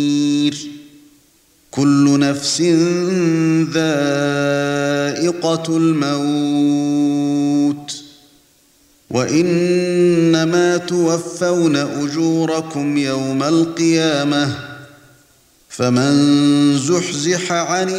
كل نفس ذائقة الموت وإنما توفون أجوركم يوم القيامة فمن زحزح عن